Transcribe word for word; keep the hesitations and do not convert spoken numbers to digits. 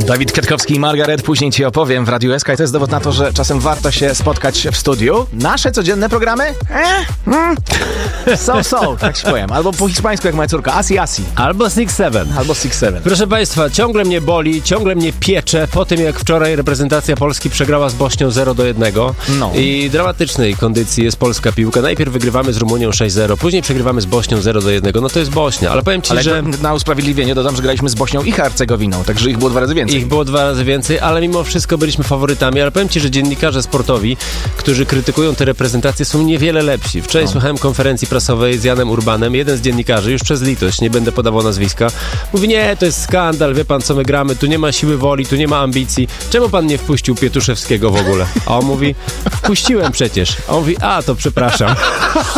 Dawid Kwiatkowski i Margaret, później ci opowiem w Radiu S K i to jest dowód na to, że czasem warto się spotkać w studiu. Nasze codzienne programy? Eh, mm. So, so, tak się powiem. Albo po hiszpańsku jak moja córka, asi, asi. Albo six seven. Albo six seven. Proszę Państwa, ciągle mnie boli, ciągle mnie piecze po tym, jak wczoraj reprezentacja Polski przegrała z Bośnią zero do jednego. No. I dramatycznej kondycji jest polska piłka. Najpierw wygrywamy z Rumunią sześć zero, później przegrywamy z Bośnią zero do jednego. No to jest Bośnia, ale powiem Ci, ale że... na usprawiedliwienie dodam, że graliśmy z Bośnią i Hercegowiną, także ich było dwa razy więcej. Ich było dwa razy więcej, ale mimo wszystko byliśmy faworytami, ale powiem Ci, że dziennikarze sportowi, którzy krytykują te reprezentacje, są niewiele lepsi. Wczoraj no. słuchałem konferencji prasowej z Janem Urbanem, jeden z dziennikarzy, już przez litość, nie będę podawał nazwiska, mówi, nie, to jest skandal, wie pan co my gramy, tu nie ma siły woli, tu nie ma ambicji, czemu pan nie wpuścił Pietuszewskiego w ogóle? A on mówi, wpuściłem przecież. A on mówi, a to przepraszam.